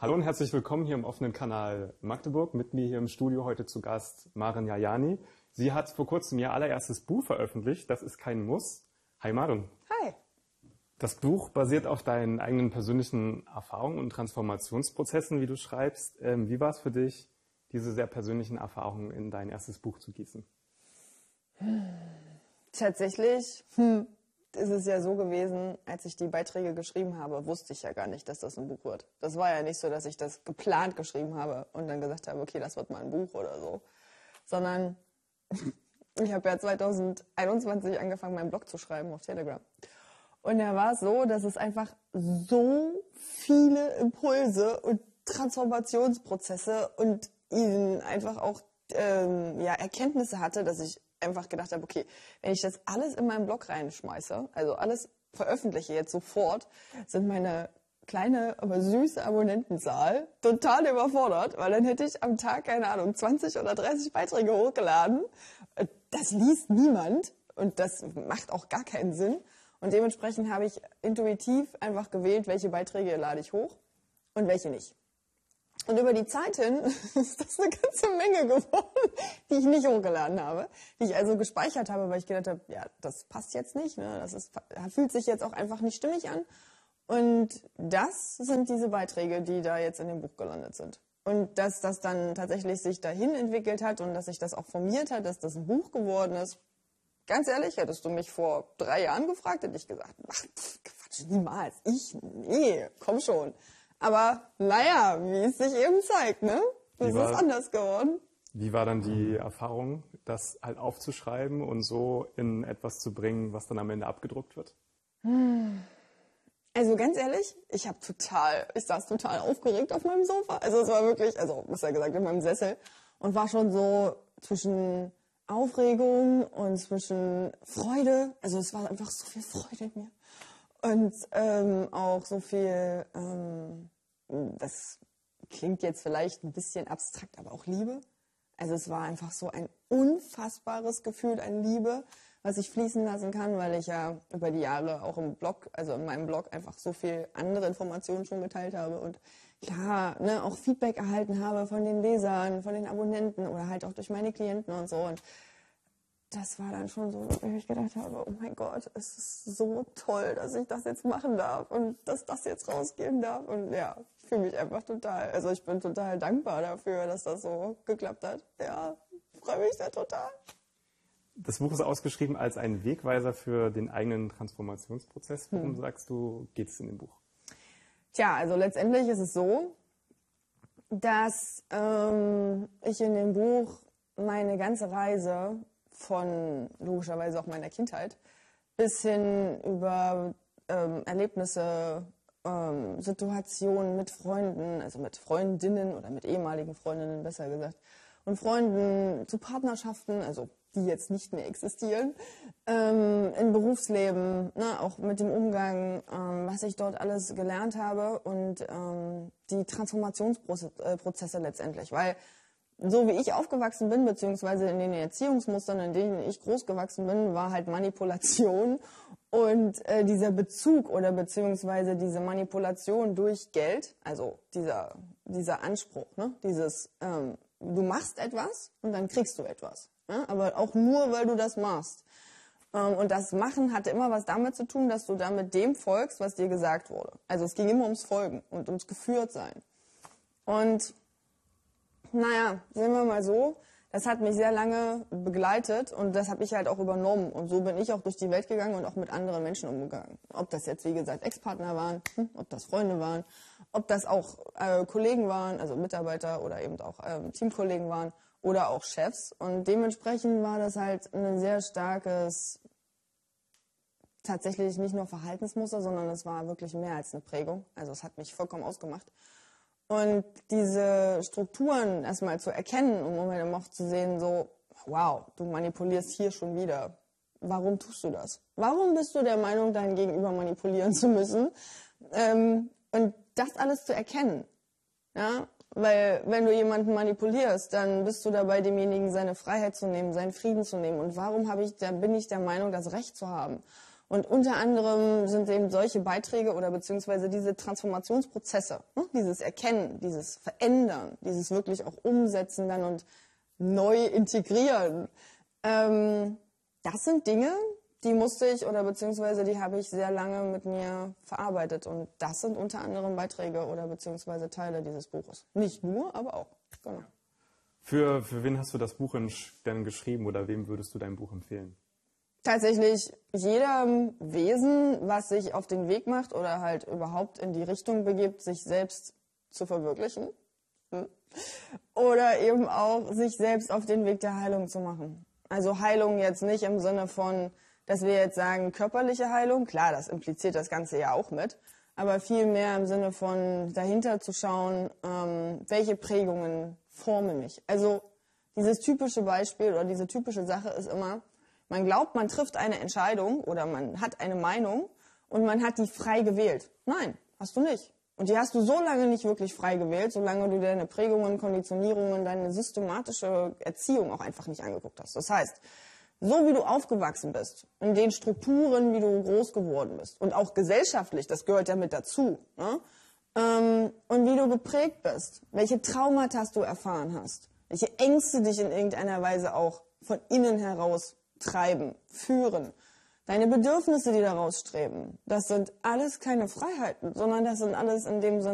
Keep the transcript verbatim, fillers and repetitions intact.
Hallo und herzlich willkommen hier im offenen Kanal Magdeburg. Mit mir hier im Studio heute zu Gast Maren Jajani. Sie hat vor kurzem ihr allererstes Buch veröffentlicht, Das ist kein Muss. Hi Maren. Hi. Das Buch basiert auf deinen eigenen persönlichen Erfahrungen und Transformationsprozessen, wie du schreibst. Ähm, wie war es für dich, diese sehr persönlichen Erfahrungen in dein erstes Buch zu gießen? Tatsächlich hm, ist es ja so gewesen, als ich die Beiträge geschrieben habe, wusste ich ja gar nicht, dass das ein Buch wird. Das war ja nicht so, dass ich das geplant geschrieben habe und dann gesagt habe, okay, das wird mal ein Buch oder so. Sondern ich habe ja zwanzig einundzwanzig angefangen, meinen Blog zu schreiben auf Telegram. Und da war es so, dass es einfach so viele Impulse und Transformationsprozesse und einfach auch ähm, ja, Erkenntnisse hatte, dass ich einfach gedacht habe, okay, wenn ich das alles in meinen Blog reinschmeiße, also alles veröffentliche jetzt sofort, sind meine kleine, aber süße Abonnentenzahl total überfordert, weil dann hätte ich am Tag, keine Ahnung, zwanzig oder dreißig Beiträge hochgeladen. Das liest niemand und das macht auch gar keinen Sinn. Und dementsprechend habe ich intuitiv einfach gewählt, welche Beiträge lade ich hoch und welche nicht. Und über die Zeit hin ist das eine ganze Menge geworden, die ich nicht hochgeladen habe, die ich also gespeichert habe, weil ich gedacht habe, ja, das passt jetzt nicht, ne? Das ist, fühlt sich jetzt auch einfach nicht stimmig an. Und das sind diese Beiträge, die da jetzt in dem Buch gelandet sind. Und dass das dann tatsächlich sich dahin entwickelt hat und dass sich das auch formiert hat, dass das ein Buch geworden ist. Ganz ehrlich, hättest du mich vor drei Jahren gefragt, hätte ich gesagt, ach, Quatsch, niemals, ich, nee, komm schon. Aber naja, wie es sich eben zeigt, ne? Das ist anders geworden. Wie war dann die Erfahrung, das halt aufzuschreiben und so in etwas zu bringen, was dann am Ende abgedruckt wird? Also ganz ehrlich, ich habe total, ich saß total aufgeregt auf meinem Sofa. Also es war wirklich, also besser gesagt in meinem Sessel und war schon so zwischen Aufregung und zwischen Freude. Also es war einfach so viel Freude in mir. Und ähm, auch so viel, ähm, das klingt jetzt vielleicht ein bisschen abstrakt, aber auch Liebe. Also es war einfach so ein unfassbares Gefühl an Liebe, was ich fließen lassen kann, weil ich ja über die Jahre auch im Blog, also in meinem Blog einfach so viel andere Informationen schon geteilt habe und klar, ne, auch Feedback erhalten habe von den Lesern, von den Abonnenten oder halt auch durch meine Klienten und so. Und das war dann schon so, dass ich gedacht habe, oh mein Gott, es ist so toll, dass ich das jetzt machen darf und dass das jetzt rausgehen darf. Und ja, ich fühle mich einfach total, also ich bin total dankbar dafür, dass das so geklappt hat. Ja, freue mich sehr total. Das Buch ist ausgeschrieben als ein Wegweiser für den eigenen Transformationsprozess. Worum, hm. sagst du, geht es in dem Buch? Tja, also letztendlich ist es so, dass ähm, ich in dem Buch meine ganze Reise von logischerweise auch meiner Kindheit bis hin über ähm, Erlebnisse, ähm, Situationen mit Freunden, also mit Freundinnen oder mit ehemaligen Freundinnen besser gesagt, und Freunden zu Partnerschaften, also die jetzt nicht mehr existieren, ähm, im Berufsleben, ne, auch mit dem Umgang, ähm, was ich dort alles gelernt habe und ähm, die Transformationsprozesse letztendlich, weil so wie ich aufgewachsen bin, beziehungsweise in den Erziehungsmustern, in denen ich groß gewachsen bin, war halt Manipulation und äh, dieser Bezug oder beziehungsweise diese Manipulation durch Geld, also dieser dieser Anspruch, ne, dieses ähm, du machst etwas und dann kriegst du etwas, ne, aber auch nur, weil du das machst. Ähm, und das Machen hatte immer was damit zu tun, dass du damit dem folgst, was dir gesagt wurde. Also es ging immer ums Folgen und ums Geführtsein. Und naja, sehen wir mal so, das hat mich sehr lange begleitet und das habe ich halt auch übernommen. Und so bin ich auch durch die Welt gegangen und auch mit anderen Menschen umgegangen. Ob das jetzt, wie gesagt, Ex-Partner waren, hm, ob das Freunde waren, ob das auch äh, Kollegen waren, also Mitarbeiter oder eben auch ähm, Teamkollegen waren oder auch Chefs. Und dementsprechend war das halt ein sehr starkes, tatsächlich nicht nur Verhaltensmuster, sondern es war wirklich mehr als eine Prägung. Also es hat mich vollkommen ausgemacht. Und diese Strukturen erstmal zu erkennen und Moment auch zu sehen, so, wow, du manipulierst hier schon wieder. Warum tust du das? Warum bist du der Meinung, dein Gegenüber manipulieren zu müssen? Ähm, und das alles zu erkennen. Ja? Weil wenn du jemanden manipulierst, dann bist du dabei, demjenigen seine Freiheit zu nehmen, seinen Frieden zu nehmen. Und warum habe ich, da bin ich der Meinung, das Recht zu haben? Und unter anderem sind eben solche Beiträge oder beziehungsweise diese Transformationsprozesse, ne? Dieses Erkennen, dieses Verändern, dieses wirklich auch Umsetzen dann und neu integrieren. Ähm, das sind Dinge, die musste ich oder beziehungsweise die habe ich sehr lange mit mir verarbeitet. Und das sind unter anderem Beiträge oder beziehungsweise Teile dieses Buches. Nicht nur, aber auch. Genau. Für, für wen hast du das Buch denn geschrieben oder wem würdest du dein Buch empfehlen? Tatsächlich jedem Wesen, was sich auf den Weg macht oder halt überhaupt in die Richtung begibt, sich selbst zu verwirklichen. Oder eben auch sich selbst auf den Weg der Heilung zu machen. Also Heilung jetzt nicht im Sinne von, dass wir jetzt sagen, körperliche Heilung. Klar, das impliziert das Ganze ja auch mit. Aber vielmehr im Sinne von dahinter zu schauen, ähm, welche Prägungen formen mich. Also dieses typische Beispiel oder diese typische Sache ist immer, man glaubt, man trifft eine Entscheidung oder man hat eine Meinung und man hat die frei gewählt. Nein, hast du nicht. Und die hast du so lange nicht wirklich frei gewählt, solange du deine Prägungen, Konditionierungen, deine systematische Erziehung auch einfach nicht angeguckt hast. Das heißt, so wie du aufgewachsen bist, in den Strukturen, wie du groß geworden bist und auch gesellschaftlich, das gehört ja mit dazu, ne? ähm, und wie du geprägt bist, welche Traumata du erfahren hast, welche Ängste dich in irgendeiner Weise auch von innen heraus treiben, führen, deine Bedürfnisse, die daraus streben, das sind alles keine Freiheiten, sondern das sind alles in dem Sinne